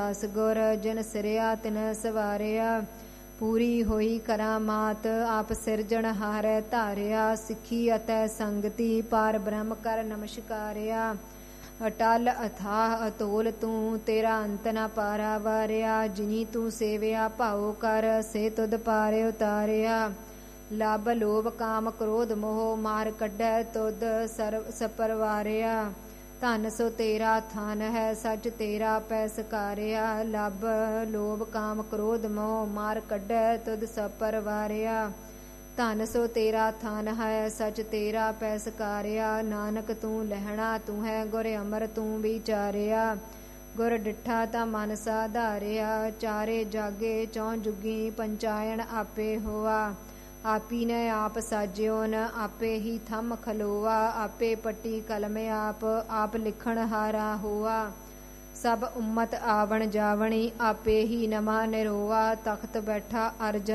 ਦਾਸ ਗੁਰ ਜਿਨ ਸਿਰਿਆ ਤਿਨ ਸਵਾਰਿਆ। ਪੂਰੀ ਹੋਈ ਕਰਾਮਾਤ ਆਪ ਸਿਰਜਣਹਾਰ ਧਾਰਿਆ। ਸਿੱਖੀ ਅਤੇ ਸੰਗਤੀ ਪਾਰ ਬ੍ਰਹਮ ਕਰ ਨਮਸਕਾਰਿਆ। ਅਟਲ ਅਥਾਹ ਅਤੋਲ ਤੂੰ ਤੇਰਾ ਅੰਤ ਨ ਪਾਰਾ ਵਾਰਿਆ। ਜਿਨੀ ਤੂੰ ਸੇਵਿਆ ਭਾਉ ਕਰ ਸੇ ਤੁਧ ਪਾਰੇ ਉਤਾਰਿਆ। ਲੱਭ ਲੋਭ ਕਾਮ ਕ੍ਰੋਧ ਮੋਹ ਮਾਰ ਕੱਢੈ ਤੁਧ ਸਰਬ ਸਪਰਵਾਰਿਆ। ਧਨ ਸੋ ਤੇਰਾ ਥਨ ਹੈ ਸੱਚ ਤੇਰਾ ਪੈ ਸਕਾਰਿਆ। ਲੱਭ ਲੋਭ ਕਾਮ ਕ੍ਰੋਧ ਮੋਹ ਮਾਰ ਕੱਢੈ ਤੁਧ ਸਪਰਵਾਰਿਆ। ਧਨ ਸੋ ਤੇਰਾ ਥਨ ਹੈ ਸੱਚ ਤੇਰਾ ਪੈ ਸਕਾਰਿਆ। ਨਾਨਕ ਤੂੰ ਲਹਿਣਾ ਤੂੰ ਹੈ ਗੁਰ ਅਮਰ ਤੂੰ ਵਿਚਾਰਿਆ। ਗੁਰ ਡਿਠਾ ਤਾਂ ਮਨ ਸਾਧਾਰਿਆ। ਚਾਰੇ ਜਾਗੇ ਚੌਂ ਜੁਗੀ ਪੰਚਾਇਣ ਆਪੇ ਹੋਆ। ਆਪੀ ਨੇ ਆਪ ਸਾਜਿਓ ਨ ਆਪੇ ਹੀ ਥੰਮ ਖਲੋਆ। ਆਪੇ ਪੱਟੀ ਕਲਮ ਆਪ ਲਿਖਣ ਹਾਰਾ ਹੋਆ। ਸਭ ਉਮਤ ਆਵਣ ਜਾਵਣੀ ਆਪੇ ਹੀ ਨਮਾ ਨਿਰੋਆ। ਤਖਤ ਬੈਠਾ ਅਰਜਨ